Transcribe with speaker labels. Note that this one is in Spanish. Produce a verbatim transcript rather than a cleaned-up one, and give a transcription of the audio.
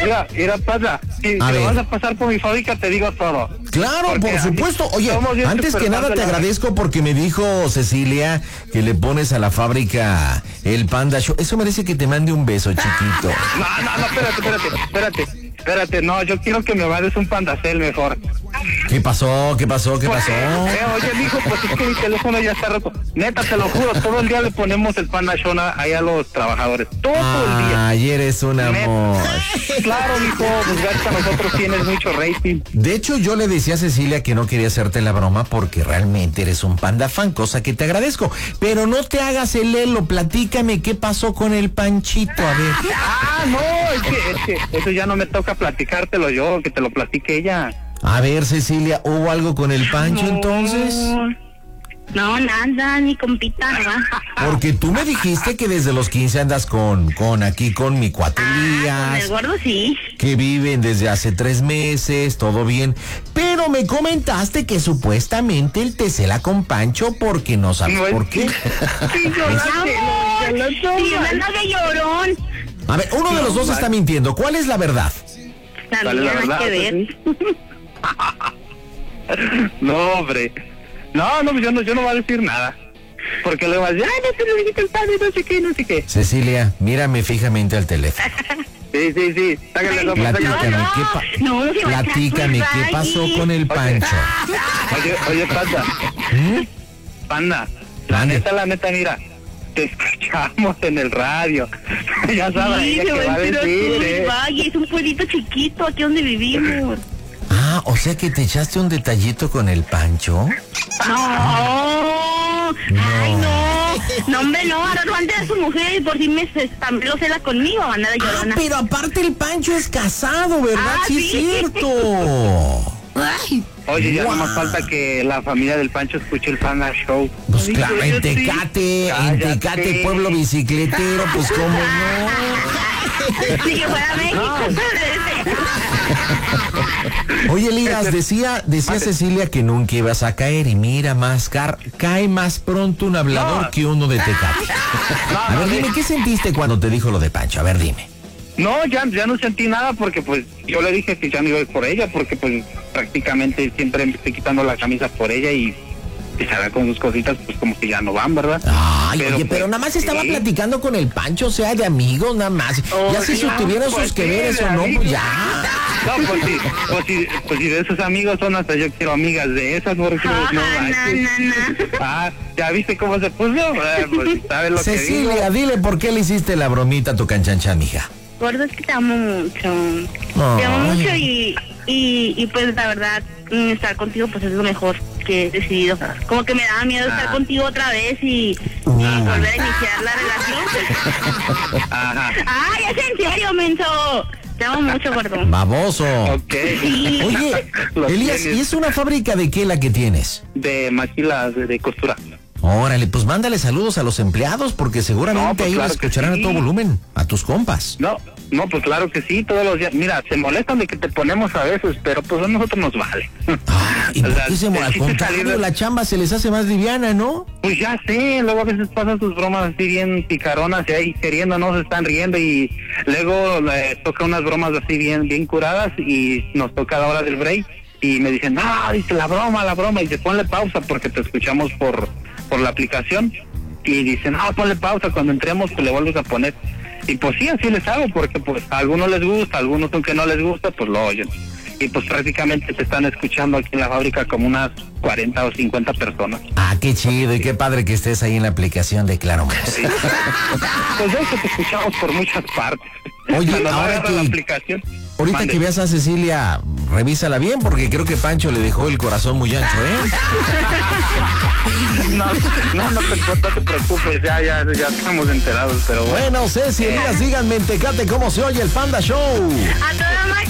Speaker 1: Mira, mira, pasa. Si, si lo vas a pasar por mi fábrica, te digo todo.
Speaker 2: Claro,
Speaker 1: Porque
Speaker 2: por supuesto. Oye, antes que nada te
Speaker 1: la...
Speaker 2: agradezco porque me dijo Cecilia que le pones a la fábrica el Panda Show. Eso merece que te mande un beso, chiquito.
Speaker 1: No, no, no, espérate, espérate, espérate, espérate, no, yo quiero que me mandes un Pandacel mejor.
Speaker 2: ¿Qué pasó? ¿Qué pasó? ¿Qué pasó?
Speaker 1: Eh, oye, mijo, pues es que mi teléfono ya está roto. Neta, te lo juro, todo el día le ponemos el Panda Show ahí a los trabajadores. Todo el día.
Speaker 2: Ay, eres un amor.
Speaker 1: Claro, mijo, pues gracias a nosotros tienes mucho rating.
Speaker 2: De hecho, yo le decía a Cecilia que no quería hacerte la broma porque realmente eres un Panda fan, cosa que te agradezco. Pero no te hagas el lelo, platícame qué pasó con el Panchito, a ver.
Speaker 1: Ah, no, es que, es que eso ya no me toca platicártelo yo, que te lo platique ella.
Speaker 2: A ver, Cecilia, ¿hubo algo con el Pancho
Speaker 3: no,
Speaker 2: entonces?
Speaker 3: No, nada, ni compita, nada.
Speaker 2: Porque tú me dijiste que desde los quince andas con, con aquí, con mi cuate Elías.
Speaker 3: Ah, con el gordo, sí.
Speaker 2: Que viven desde hace tres meses, todo bien. Pero me comentaste que supuestamente él te cela con Pancho porque no sabes
Speaker 1: No,
Speaker 2: por
Speaker 1: es
Speaker 2: qué.
Speaker 1: Sí, yo la sé, la sé,
Speaker 3: Sí, anda de llorón.
Speaker 2: A ver, uno de los dos está mintiendo. ¿Cuál es la verdad?
Speaker 1: ¿Cuál es la
Speaker 3: También hay
Speaker 1: verdad?
Speaker 3: que ver.
Speaker 1: No, hombre. No, no, yo no, yo no voy a decir nada. Porque luego vas a decir, ay, no te lo dijiste el padre, no sé qué, no sé qué.
Speaker 2: Cecilia, mírame fijamente al teléfono.
Speaker 1: Sí, sí, sí. Sácale la
Speaker 2: Platícame,
Speaker 3: no,
Speaker 2: ¿qué, pa-
Speaker 3: no, no se va a
Speaker 2: platícame,
Speaker 3: echar
Speaker 2: ¿qué
Speaker 3: tu
Speaker 2: pasó
Speaker 3: raíz.
Speaker 2: con el Pancho?
Speaker 1: Oye, oye, Panda.
Speaker 2: ¿Mm?
Speaker 1: Panda. La
Speaker 2: Mande.
Speaker 1: neta, la neta, mira. Te escuchamos en el radio. Ya sabes,
Speaker 3: Sí,
Speaker 1: ella
Speaker 3: se
Speaker 1: que va
Speaker 3: va
Speaker 1: a
Speaker 3: a enterar
Speaker 1: decir,
Speaker 3: todo el
Speaker 1: eh.
Speaker 3: valle, es un pueblito chiquito aquí donde vivimos.
Speaker 2: Ah, o sea que te echaste un detallito con el Pancho.
Speaker 3: No, ay no, no hombre no, ahora no ande a su mujer y por si me se- también lo cela conmigo, anda de
Speaker 2: Ah,
Speaker 3: llorona.
Speaker 2: pero aparte el Pancho es casado, ¿verdad?
Speaker 3: Ah,
Speaker 2: sí, es
Speaker 3: sí.
Speaker 2: cierto. Ay,
Speaker 1: Oye, ya
Speaker 2: guau.
Speaker 1: no más falta que la familia del Pancho escuche el Panda Show.
Speaker 2: Pues
Speaker 1: Ay,
Speaker 2: claro,
Speaker 1: yo
Speaker 2: en
Speaker 1: sí.
Speaker 2: Tecate, en
Speaker 1: Cállate.
Speaker 2: Tecate, pueblo bicicletero, pues cómo no.
Speaker 3: Si yo fuera a México,
Speaker 2: Oye, Elías, decía, decía
Speaker 1: Mande.
Speaker 2: Cecilia que nunca ibas a caer y mira, más car cae más pronto un hablador
Speaker 1: No.
Speaker 2: que uno de Tecate.
Speaker 1: No,
Speaker 2: A ver,
Speaker 1: no,
Speaker 2: dime,
Speaker 1: no.
Speaker 2: ¿qué sentiste cuando te dijo lo de Pancho? A ver, dime.
Speaker 1: No, ya, ya no sentí nada porque pues yo le dije que ya no iba a ir por ella porque pues prácticamente siempre me estoy quitando la camisa por ella y y se haga con sus cositas pues como que ya no van, ¿verdad?
Speaker 2: Ay,
Speaker 1: Pero,
Speaker 2: oye,
Speaker 1: pues,
Speaker 2: pero nada más estaba
Speaker 1: sí.
Speaker 2: platicando con el Pancho, o sea, de amigos, nada más.
Speaker 1: Oh,
Speaker 2: ya si
Speaker 1: ya,
Speaker 2: tuvieran
Speaker 1: pues,
Speaker 2: sus que
Speaker 1: sí,
Speaker 2: veres
Speaker 1: de
Speaker 2: o no,
Speaker 1: amigos.
Speaker 2: pues ya.
Speaker 1: No, pues sí, pues sí, pues sí, de esos amigos son hasta yo quiero amigas de esas, porque
Speaker 3: Ah,
Speaker 1: no
Speaker 3: na,
Speaker 1: manches.
Speaker 3: na, na.
Speaker 1: Ah, ¿ya viste cómo se puso? Eh, pues, ¿sabes lo que
Speaker 2: Cecilia,
Speaker 1: digo?
Speaker 2: dile por qué le hiciste la bromita a tu canchanchan, mija.
Speaker 3: Gordo, es que te amo mucho.
Speaker 2: Ay.
Speaker 3: Te amo mucho y, y, y pues la verdad, mm, estar contigo pues es lo mejor que he decidido. Como que me daba miedo estar
Speaker 1: Ah.
Speaker 3: contigo otra vez y, y volver a iniciar la relación.
Speaker 1: Ajá,
Speaker 3: Ay, es en serio, menso. Te amo mucho, gordo.
Speaker 2: Baboso.
Speaker 1: ok.
Speaker 3: Sí.
Speaker 2: Oye,
Speaker 1: Lo
Speaker 2: Elías,
Speaker 1: tienes.
Speaker 2: ¿y es una fábrica de qué la que tienes?
Speaker 1: De maquilas de, de costura.
Speaker 2: Órale, pues mándale saludos a los empleados porque seguramente
Speaker 1: No, pues
Speaker 2: ahí
Speaker 1: claro
Speaker 2: la
Speaker 1: que
Speaker 2: escucharán
Speaker 1: sí.
Speaker 2: a todo volumen, a tus compas.
Speaker 1: No, no, pues claro que sí, todos los días. Mira, se molestan de que te ponemos a veces, pero pues a nosotros nos vale.
Speaker 2: Ah, ¿y
Speaker 1: O
Speaker 2: por
Speaker 1: sea,
Speaker 2: qué se mo-
Speaker 1: el
Speaker 2: Al
Speaker 1: chiste es
Speaker 2: contrario,
Speaker 1: salir de-
Speaker 2: la chamba se les hace más liviana, ¿no?
Speaker 1: Pues ya sé, luego a veces pasan sus bromas así bien picaronas y ahí queriendo, no se están riendo y luego eh, toca unas bromas así bien bien curadas y nos toca la hora del break y me dicen, no, dice la broma, la broma, y te ponle pausa porque te escuchamos por, por la aplicación y dicen, no, ponle pausa, cuando entremos pues le vuelves a poner. Y pues sí, así les hago porque pues a algunos les gusta, a algunos aunque no les gusta, pues lo oyen. Y pues prácticamente te están escuchando aquí en la fábrica como unas cuarenta o cincuenta personas.
Speaker 2: Ah, qué chido y qué padre que estés ahí en la aplicación de Claro Más.
Speaker 1: Sí. Pues de eso te escuchamos por muchas partes.
Speaker 2: Oye,
Speaker 1: Cuando no
Speaker 2: ahora
Speaker 1: agarra
Speaker 2: que-
Speaker 1: la aplicación.
Speaker 2: Ahorita
Speaker 1: Mande.
Speaker 2: que veas a Cecilia, revísala bien porque creo que Pancho le dejó el corazón muy ancho, ¿eh?
Speaker 1: No, no, no te, no te preocupes, ya, ya, ya estamos enterados, pero bueno.
Speaker 2: Bueno, Ceci, Elías, díganme en Tecate cómo se oye el Panda Show.
Speaker 3: A toda máquina.